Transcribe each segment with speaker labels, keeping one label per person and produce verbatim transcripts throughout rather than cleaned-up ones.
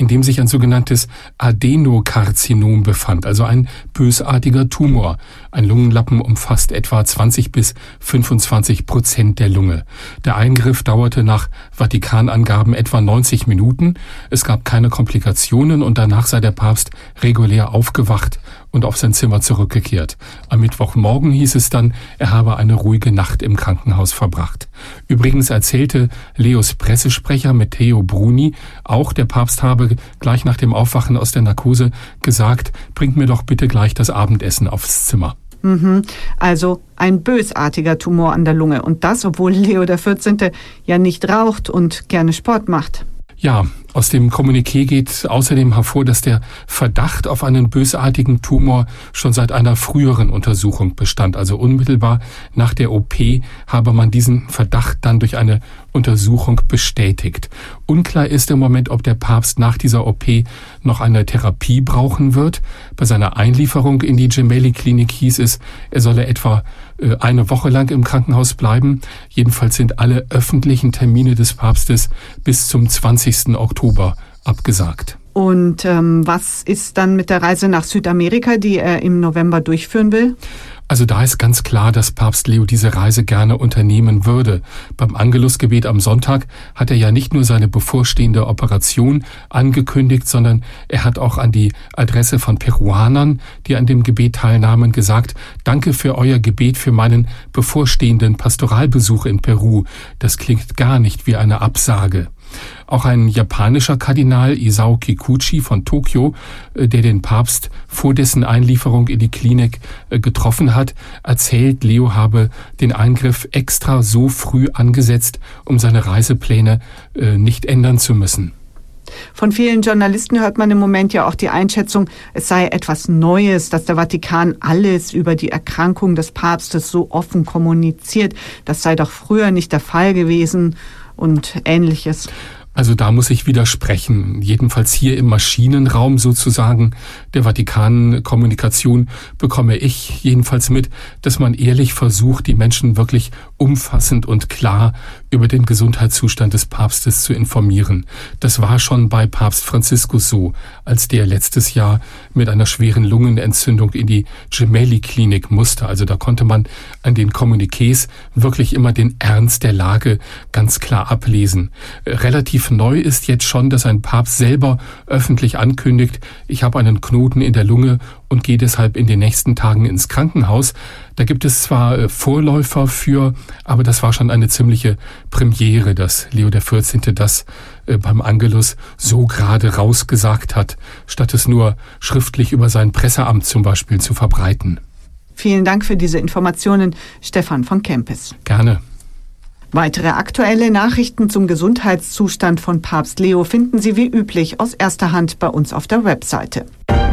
Speaker 1: in dem sich ein sogenanntes Adenokarzinom befand, also ein bösartiger Tumor. Ein Lungenlappen umfasst etwa zwanzig bis fünfundzwanzig Prozent der Lunge. Der Eingriff dauerte nach Vatikanangaben etwa neunzig Minuten. Es gab keine Komplikationen und danach sei der Papst regulär aufgewacht und auf sein Zimmer zurückgekehrt. Am Mittwochmorgen hieß es dann, er habe eine ruhige Nacht im Krankenhaus verbracht. Übrigens erzählte Leos Pressesprecher Matteo Bruni, auch der Papst habe gleich nach dem Aufwachen aus der Narkose gesagt, bringt mir doch bitte gleich das Abendessen aufs Zimmer.
Speaker 2: Mhm. Also ein bösartiger Tumor an der Lunge. Und das, obwohl Leo der vierzehnte ja nicht raucht und gerne Sport macht.
Speaker 1: Ja, aus dem Kommuniqué geht außerdem hervor, dass der Verdacht auf einen bösartigen Tumor schon seit einer früheren Untersuchung bestand. Also unmittelbar nach der O P habe man diesen Verdacht dann durch eine Untersuchung bestätigt. Unklar ist im Moment, ob der Papst nach dieser O P noch eine Therapie brauchen wird. Bei seiner Einlieferung in die Gemelli-Klinik hieß es, er solle etwa äh, eine Woche lang im Krankenhaus bleiben. Jedenfalls sind alle öffentlichen Termine des Papstes bis zum zwanzigsten Oktober abgesagt.
Speaker 2: Und ähm, was ist dann mit der Reise nach Südamerika, die er im November durchführen will?
Speaker 1: Also da ist ganz klar, dass Papst Leo diese Reise gerne unternehmen würde. Beim Angelusgebet am Sonntag hat er ja nicht nur seine bevorstehende Operation angekündigt, sondern er hat auch an die Adresse von Peruanern, die an dem Gebet teilnahmen, gesagt, danke für euer Gebet für meinen bevorstehenden Pastoralbesuch in Peru. Das klingt gar nicht wie eine Absage. Auch ein japanischer Kardinal, Isao Kikuchi von Tokio, der den Papst vor dessen Einlieferung in die Klinik getroffen hat, erzählt, Leo habe den Eingriff extra so früh angesetzt, um seine Reisepläne nicht ändern zu müssen.
Speaker 2: Von vielen Journalisten hört man im Moment ja auch die Einschätzung, es sei etwas Neues, dass der Vatikan alles über die Erkrankung des Papstes so offen kommuniziert. Das sei doch früher nicht der Fall gewesen und Ähnliches.
Speaker 1: Also da muss ich widersprechen. Jedenfalls hier im Maschinenraum sozusagen der Vatikan-Kommunikation bekomme ich jedenfalls mit, dass man ehrlich versucht, die Menschen wirklich umfassend und klar über den Gesundheitszustand des Papstes zu informieren. Das war schon bei Papst Franziskus so, als der letztes Jahr mit einer schweren Lungenentzündung in die Gemelli-Klinik musste. Also da konnte man an den Kommuniqués wirklich immer den Ernst der Lage ganz klar ablesen. Relativ neu ist jetzt schon, dass ein Papst selber öffentlich ankündigt, ich habe einen Knoten in der Lunge und gehe deshalb in den nächsten Tagen ins Krankenhaus. Da gibt es zwar äh, Vorläufer für, aber das war schon eine ziemliche Premiere, dass Leo der vierzehnte das äh, beim Angelus so gerade rausgesagt hat, statt es nur schriftlich über sein Presseamt zum Beispiel zu verbreiten.
Speaker 2: Vielen Dank für diese Informationen, Stefan von Kempis.
Speaker 1: Gerne.
Speaker 2: Weitere aktuelle Nachrichten zum Gesundheitszustand von Papst Leo finden Sie wie üblich aus erster Hand bei uns auf der Webseite.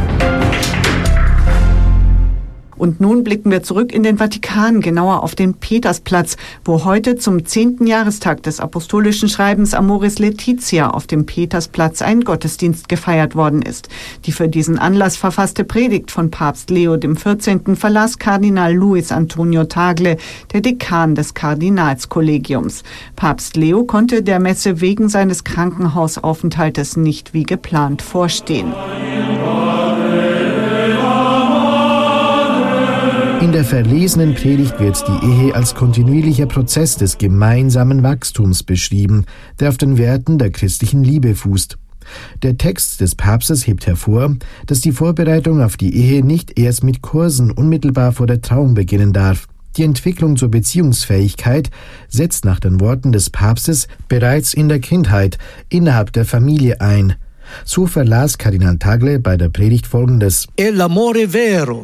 Speaker 2: Und nun blicken wir zurück in den Vatikan, genauer auf den Petersplatz, wo heute zum zehnten Jahrestag des apostolischen Schreibens Amoris Laetitia auf dem Petersplatz ein Gottesdienst gefeiert worden ist. Die für diesen Anlass verfasste Predigt von Papst Leo der vierzehnte verlas Kardinal Luis Antonio Tagle, der Dekan des Kardinalskollegiums. Papst Leo konnte der Messe wegen seines Krankenhausaufenthaltes nicht wie geplant vorstehen.
Speaker 3: In der verlesenen Predigt wird die Ehe als kontinuierlicher Prozess des gemeinsamen Wachstums beschrieben, der auf den Werten der christlichen Liebe fußt. Der Text des Papstes hebt hervor, dass die Vorbereitung auf die Ehe nicht erst mit Kursen unmittelbar vor der Trauung beginnen darf. Die Entwicklung zur Beziehungsfähigkeit setzt nach den Worten des Papstes bereits in der Kindheit innerhalb der Familie ein. So verlas Kardinal Tagle bei der Predigt Folgendes:
Speaker 4: È l'amore vero.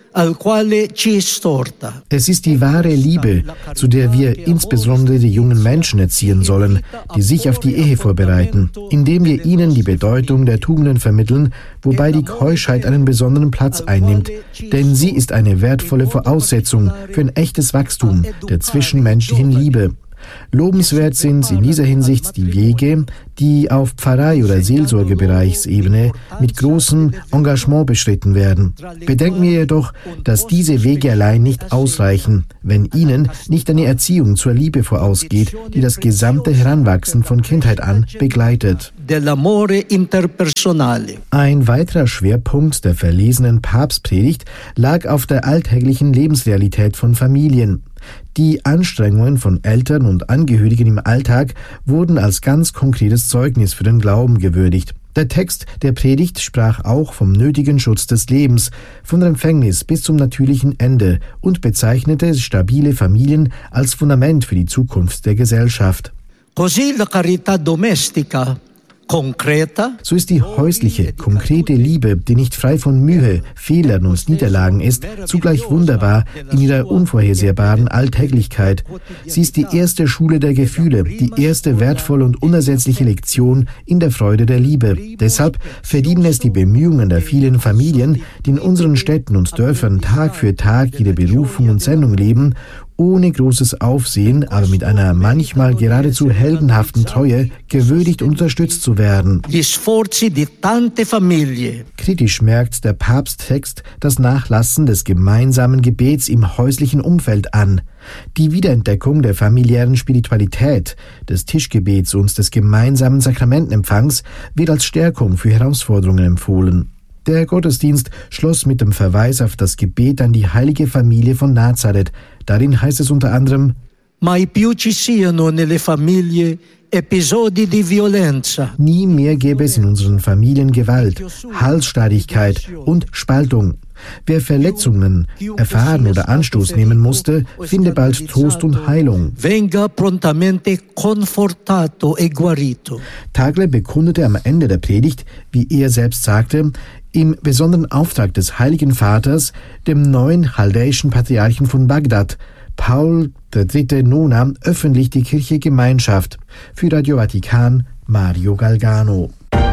Speaker 3: Es ist die wahre Liebe, zu der wir insbesondere die jungen Menschen erziehen sollen, die sich auf die Ehe vorbereiten, indem wir ihnen die Bedeutung der Tugenden vermitteln, wobei die Keuschheit einen besonderen Platz einnimmt, denn sie ist eine wertvolle Voraussetzung für ein echtes Wachstum der zwischenmenschlichen Liebe. Lobenswert sind in dieser Hinsicht die Wege, die auf Pfarrei- oder Seelsorgebereichsebene mit großem Engagement beschritten werden. Bedenken wir jedoch, dass diese Wege allein nicht ausreichen, wenn ihnen nicht eine Erziehung zur Liebe vorausgeht, die das gesamte Heranwachsen von Kindheit an begleitet. Ein weiterer Schwerpunkt der verlesenen Papstpredigt lag auf der alltäglichen Lebensrealität von Familien. Die Anstrengungen von Eltern und Angehörigen im Alltag wurden als ganz konkretes Zeugnis für den Glauben gewürdigt. Der Text der Predigt sprach auch vom nötigen Schutz des Lebens, von der Empfängnis bis zum natürlichen Ende und bezeichnete stabile Familien als Fundament für die Zukunft der Gesellschaft.
Speaker 4: Così la carità domestica
Speaker 3: So ist die häusliche, konkrete Liebe, die nicht frei von Mühe, Fehlern und Niederlagen ist, zugleich wunderbar in ihrer unvorhersehbaren Alltäglichkeit. Sie ist die erste Schule der Gefühle, die erste wertvolle und unersetzliche Lektion in der Freude der Liebe. Deshalb verdienen es die Bemühungen der vielen Familien, die in unseren Städten und Dörfern Tag für Tag ihre Berufung und Sendung leben, ohne großes Aufsehen, aber mit einer manchmal geradezu heldenhaften Treue gewürdigt und unterstützt zu werden. Kritisch merkt der Papsttext das Nachlassen des gemeinsamen Gebets im häuslichen Umfeld an. Die Wiederentdeckung der familiären Spiritualität, des Tischgebets und des gemeinsamen Sakramentenempfangs wird als Stärkung für Herausforderungen empfohlen. Der Gottesdienst schloss mit dem Verweis auf das Gebet an die heilige Familie von Nazareth. Darin heißt es unter anderem:
Speaker 4: Mai più ci siano nelle famiglie episodi di violenza.
Speaker 3: Nie mehr gäbe es in unseren Familien Gewalt, Halsstarrigkeit und Spaltung. Wer Verletzungen erfahren oder Anstoß nehmen musste, finde bald Trost und Heilung.
Speaker 4: Venga prontamente confortato e guarito.
Speaker 3: Tagle bekundete am Ende der Predigt, wie er selbst sagte, im besonderen Auftrag des Heiligen Vaters, dem neuen chaldäischen Patriarchen von Bagdad, Paul der Dritte Nona, öffentlich die Kirche Gemeinschaft. Für Radio Vatikan, Mario Galgano.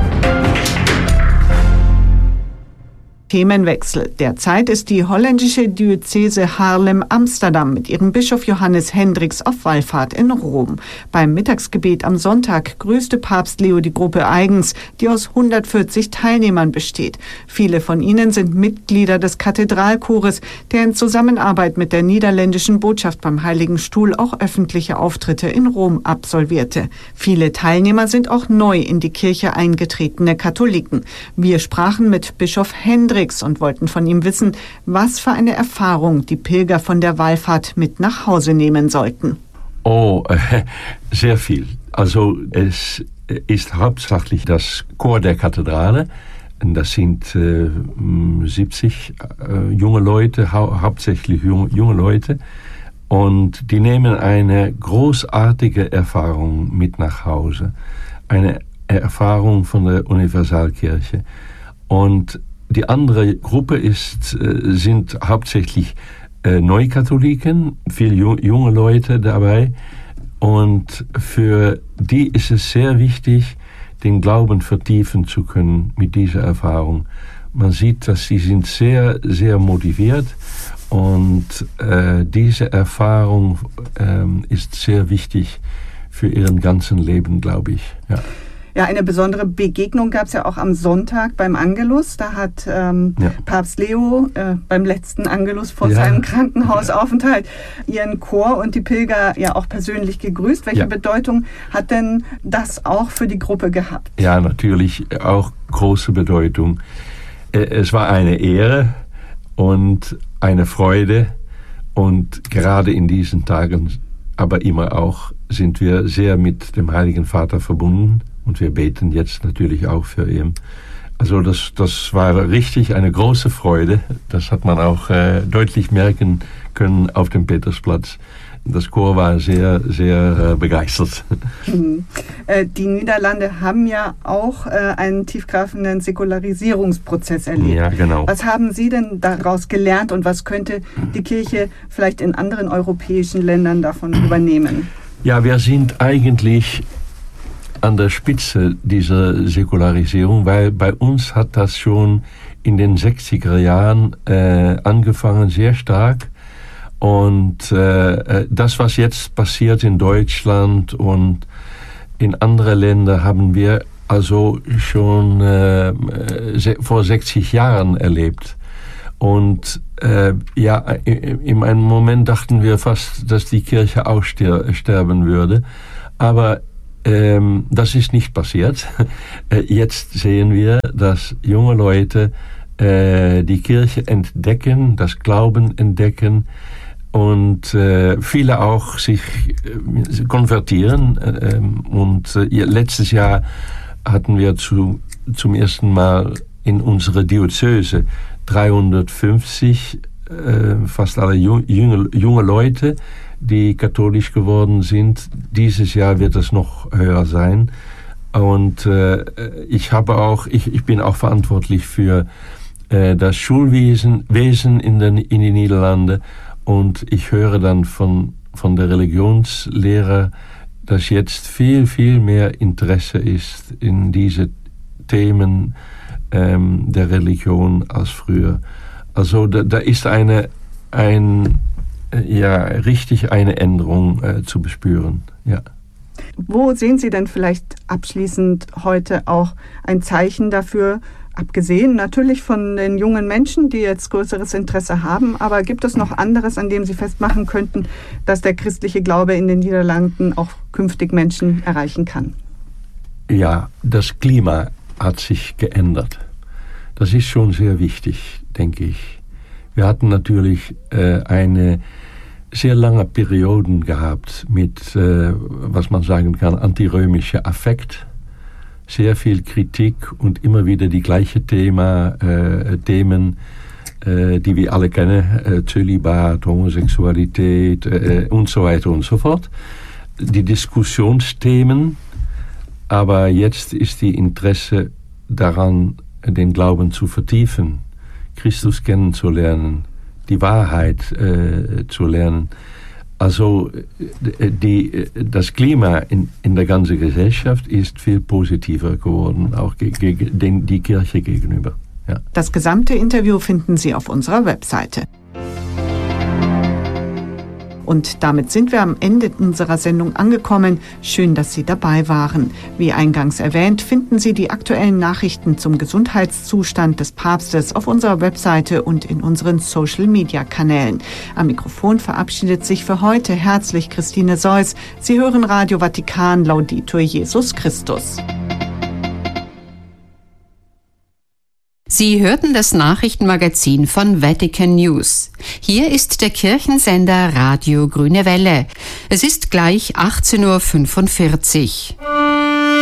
Speaker 2: Themenwechsel. Derzeit ist die holländische Diözese Haarlem-Amsterdam mit ihrem Bischof Johannes Hendricks auf Wallfahrt in Rom. Beim Mittagsgebet am Sonntag grüßte Papst Leo die Gruppe eigens, die aus hundertvierzig Teilnehmern besteht. Viele von ihnen sind Mitglieder des Kathedralchores, der in Zusammenarbeit mit der niederländischen Botschaft beim Heiligen Stuhl auch öffentliche Auftritte in Rom absolvierte. Viele Teilnehmer sind auch neu in die Kirche eingetretene Katholiken. Wir sprachen mit Bischof Hendricks und wollten von ihm wissen, was für eine Erfahrung die Pilger von der Wallfahrt mit nach Hause nehmen sollten.
Speaker 5: Oh, äh, sehr viel. Also es ist hauptsächlich das Chor der Kathedrale. Das sind äh, siebzig äh, junge Leute, hau- hauptsächlich junge, junge Leute. Und die nehmen eine großartige Erfahrung mit nach Hause. Eine Erfahrung von der Universalkirche. Und die andere Gruppe ist, sind hauptsächlich Neukatholiken, viele junge Leute dabei. Und für die ist es sehr wichtig, den Glauben vertiefen zu können mit dieser Erfahrung. Man sieht, dass sie sind sehr, sehr motiviert. Und äh, diese Erfahrung äh, ist sehr wichtig für ihren ganzen Leben, glaube ich. Ja.
Speaker 2: Ja, eine besondere Begegnung gab es ja auch am Sonntag beim Angelus. Da hat ähm, ja. Papst Leo äh, beim letzten Angelus vor ja. seinem Krankenhausaufenthalt ihren Chor und die Pilger ja auch persönlich gegrüßt. Welche ja. Bedeutung hat denn das auch für die Gruppe gehabt?
Speaker 5: Ja, natürlich auch große Bedeutung. Es war eine Ehre und eine Freude und gerade in diesen Tagen, aber immer auch, sind wir sehr mit dem Heiligen Vater verbunden. Und wir beten jetzt natürlich auch für ihn. Also das, das war richtig eine große Freude. Das hat man auch äh, deutlich merken können auf dem Petersplatz. Das Chor war sehr, sehr äh, begeistert.
Speaker 2: Mhm. Äh, die Niederlande haben ja auch äh, einen tiefgreifenden Säkularisierungsprozess erlebt.
Speaker 5: Ja, genau.
Speaker 2: Was haben Sie denn daraus gelernt und was könnte die Kirche vielleicht in anderen europäischen Ländern davon übernehmen?
Speaker 5: Ja, wir sind eigentlich an der Spitze dieser Säkularisierung, weil bei uns hat das schon in den sechziger Jahren äh, angefangen, sehr stark. Und äh, das, was jetzt passiert in Deutschland und in anderen Ländern, haben wir also schon äh, vor sechzig Jahren erlebt. Und äh, ja, in einem Moment dachten wir fast, dass die Kirche auch stir- sterben würde. Aber ähm, das ist nicht passiert. Jetzt sehen wir, dass junge Leute äh, die Kirche entdecken, das Glauben entdecken und äh, viele auch sich äh, konvertieren. Äh, und äh, letztes Jahr hatten wir zu, zum ersten Mal in unserer Diözese dreihundertfünfzig, äh, fast alle junge, junge Leute, die katholisch geworden sind. Dieses Jahr wird es noch höher sein. Und äh, ich habe auch, ich, ich bin auch verantwortlich für äh, das Schulwesen Wesen in den in die Niederlande. Und ich höre dann von von der Religionslehrer, dass jetzt viel viel mehr Interesse ist in diese Themen ähm, der Religion als früher. Also da, da ist eine ein ja richtig eine Änderung äh, zu bespüren. Ja.
Speaker 2: Wo sehen Sie denn vielleicht abschließend heute auch ein Zeichen dafür, abgesehen natürlich von den jungen Menschen, die jetzt größeres Interesse haben, aber gibt es noch anderes, an dem Sie festmachen könnten, dass der christliche Glaube in den Niederlanden auch künftig Menschen erreichen kann?
Speaker 5: Ja, das Klima hat sich geändert. Das ist schon sehr wichtig, denke ich. Wir hatten natürlich äh, eine sehr lange Perioden gehabt mit, äh, was man sagen kann, antirömischer Affekt. Sehr viel Kritik und immer wieder die gleichen Thema, äh, Themen, äh, die wir alle kennen. Äh, Zölibat, Homosexualität äh, und so weiter und so fort. Die Diskussionsthemen, aber jetzt ist die Interesse daran, den Glauben zu vertiefen, Christus kennenzulernen, die Wahrheit äh, zu lernen. Also die, das Klima in, in der ganzen Gesellschaft ist viel positiver geworden, auch gegen den, die Kirche gegenüber. Ja.
Speaker 2: Das gesamte Interview finden Sie auf unserer Webseite. Und damit sind wir am Ende unserer Sendung angekommen. Schön, dass Sie dabei waren. Wie eingangs erwähnt, finden Sie die aktuellen Nachrichten zum Gesundheitszustand des Papstes auf unserer Webseite und in unseren Social-Media-Kanälen. Am Mikrofon verabschiedet sich für heute herzlich Christine Seuss. Sie hören Radio Vatikan, Laudetur Jesus Christus.
Speaker 6: Sie hörten das Nachrichtenmagazin von Vatican News. Hier ist der Kirchensender Radio Grüne Welle. Es ist gleich achtzehn Uhr fünfundvierzig.